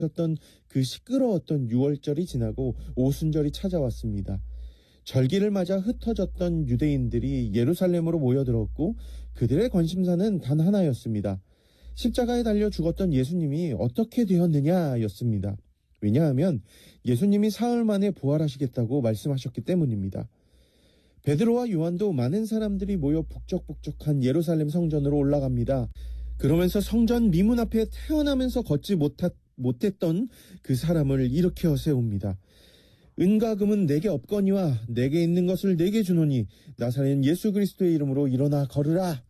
었던 그 시끄러웠던 6월절이 지나고 오순절이 찾아왔습니다. 절기를 맞아 흩어졌던 유대인들이 예루살렘으로 모여들었고 그들의 관심사는 단 하나였습니다. 십자가에 달려 죽었던 예수님이 어떻게 되었느냐였습니다. 왜냐하면 예수님이 사흘 만에 부활하시겠다고 말씀하셨기 때문입니다. 베드로와 요한도 많은 사람들이 모여 북적북적한 예루살렘 성전으로 올라갑니다. 그러면서 성전 미문 앞에 태어나면서 걷지 못했던 그 사람을 일으켜 세웁니다. 은과 금은 내게 없거니와 내게 있는 것을 내게 주노니 나사렛 예수 그리스도의 이름으로 일어나 걸으라.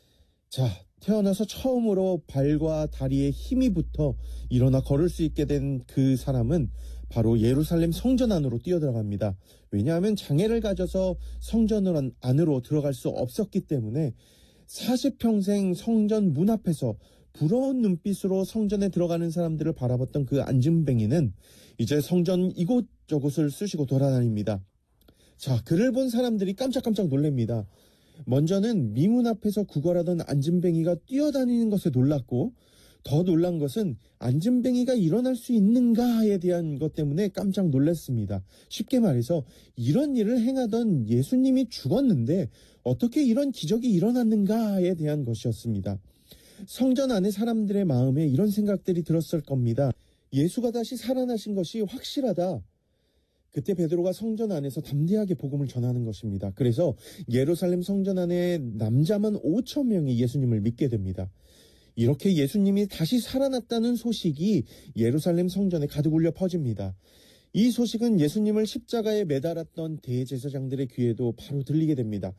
자, 태어나서 처음으로 발과 다리에 힘이 붙어 일어나 걸을 수 있게 된 그 사람은 바로 예루살렘 성전 안으로 뛰어들어갑니다. 왜냐하면 장애를 가져서 성전 안으로 들어갈 수 없었기 때문에 40평생 성전 문 앞에서 부러운 눈빛으로 성전에 들어가는 사람들을 바라봤던 그 안진뱅이는 이제 성전 이곳저곳을 쑤시고 돌아다닙니다. 자, 그를 본 사람들이 깜짝깜짝 놀랍니다. 먼저는 미문 앞에서 구걸하던 안진뱅이가 뛰어다니는 것에 놀랐고 더 놀란 것은 안진뱅이가 일어날 수 있는가에 대한 것 때문에 깜짝 놀랐습니다. 쉽게 말해서 이런 일을 행하던 예수님이 죽었는데 어떻게 이런 기적이 일어났는가에 대한 것이었습니다. 성전 안의 사람들의 마음에 이런 생각들이 들었을 겁니다. 예수가 다시 살아나신 것이 확실하다. 그때 베드로가 성전 안에서 담대하게 복음을 전하는 것입니다. 그래서 예루살렘 성전 안에 남자만 5천 명이 예수님을 믿게 됩니다. 이렇게 예수님이 다시 살아났다는 소식이 예루살렘 성전에 가득 울려 퍼집니다. 이 소식은 예수님을 십자가에 매달았던 대제사장들의 귀에도 바로 들리게 됩니다.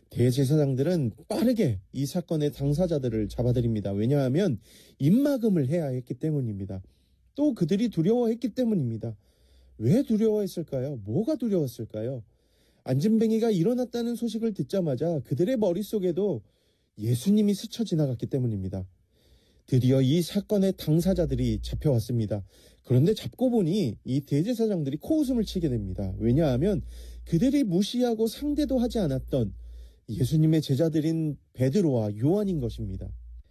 대제사장들은 빠르게 이 사건의 당사자들을 잡아들입니다. 왜냐하면 입막음을 해야 했기 때문입니다. 또 그들이 두려워했기 때문입니다. 왜 두려워했을까요? 뭐가 두려웠을까요? 안진뱅이가 일어났다는 소식을 듣자마자 그들의 머릿속에도 예수님이 스쳐 지나갔기 때문입니다. 드디어 이 사건의 당사자들이 잡혀왔습니다. 그런데 잡고 보니 이 대제사장들이 코웃음을 치게 됩니다. 왜냐하면 그들이 무시하고 상대도 하지 않았던 예수님의 제자들인 베드로와 요한인 것입니다.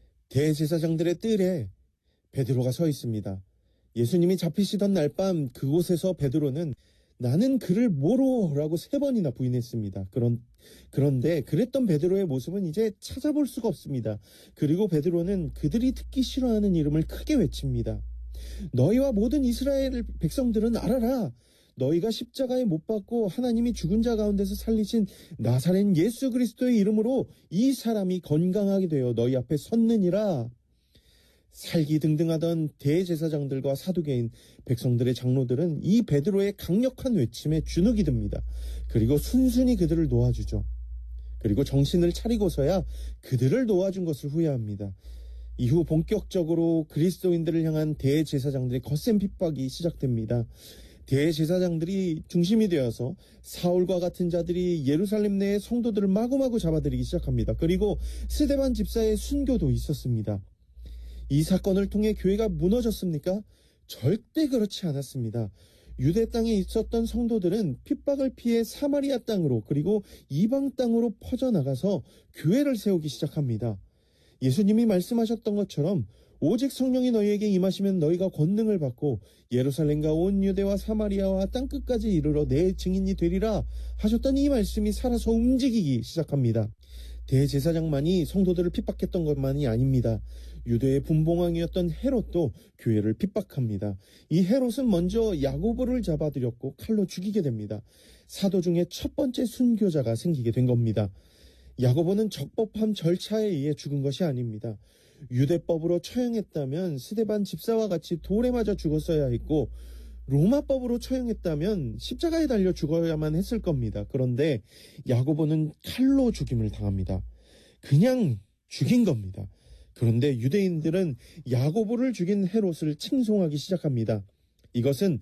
대제사장들의 뜰에 베드로가 서 있습니다. 예수님이 잡히시던 날 밤 그곳에서 베드로는 나는 그를 모르라고 3번이나 부인했습니다. 그런데 그랬던 베드로의 모습은 이제 찾아볼 수가 없습니다. 그리고 베드로는 그들이 듣기 싫어하는 이름을 크게 외칩니다. 너희와 모든 이스라엘 백성들은 알아라. 너희가 십자가에 못 박고 하나님이 죽은 자 가운데서 살리신 나사렛 예수 그리스도의 이름으로 이 사람이 건강하게 되어 너희 앞에 섰느니라. 살기 등등하던 대제사장들과 사두개인 백성들의 장로들은 이 베드로의 강력한 외침에 주눅이 듭니다. 그리고 순순히 그들을 놓아주죠. 그리고 정신을 차리고서야 그들을 놓아준 것을 후회합니다. 이후 본격적으로 그리스도인들을 향한 대제사장들의 거센 핍박이 시작됩니다. 대제사장들이 중심이 되어서 사울과 같은 자들이 예루살렘 내의 성도들을 마구마구 잡아들이기 시작합니다. 그리고 스데반 집사의 순교도 있었습니다. 이 사건을 통해 교회가 무너졌습니까? 절대 그렇지 않았습니다. 유대 땅에 있었던 성도들은 핍박을 피해 사마리아 땅으로 그리고 이방 땅으로 퍼져나가서 교회를 세우기 시작합니다. 예수님이 말씀하셨던 것처럼 오직 성령이 너희에게 임하시면 너희가 권능을 받고 예루살렘과 온 유대와 사마리아와 땅끝까지 이르러 내 증인이 되리라 하셨던 이 말씀이 살아서 움직이기 시작합니다. 대제사장만이 성도들을 핍박했던 것만이 아닙니다. 유대의 분봉왕이었던 헤롯도 교회를 핍박합니다. 이 헤롯은 먼저 야고보를 잡아들였고 칼로 죽이게 됩니다. 사도 중에 첫 번째 순교자가 생기게 된 겁니다. 야고보는 적법한 절차에 의해 죽은 것이 아닙니다. 유대법으로 처형했다면 스데반 집사와 같이 돌에 맞아 죽었어야 했고 로마법으로 처형했다면 십자가에 달려 죽어야만 했을 겁니다. 그런데 야고보는 칼로 죽임을 당합니다. 그냥 죽인 겁니다. 그런데 유대인들은 야고보를 죽인 헤롯을 칭송하기 시작합니다. 이것은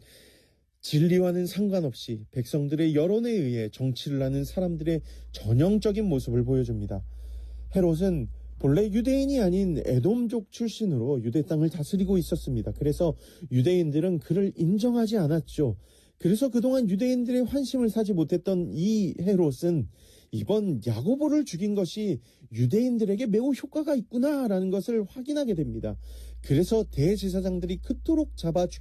진리와는 상관없이 백성들의 여론에 의해 정치를 하는 사람들의 전형적인 모습을 보여줍니다. 헤롯은 본래 유대인이 아닌 에돔족 출신으로 유대 땅을 다스리고 있었습니다. 그래서 유대인들은 그를 인정하지 않았죠. 그래서 그동안 유대인들의 환심을 사지 못했던 이 헤롯은 이번 야고보를 죽인 것이 유대인들에게 매우 효과가 있구나라는 것을 확인하게 됩니다. 그래서 대제사장들이 그토록 잡아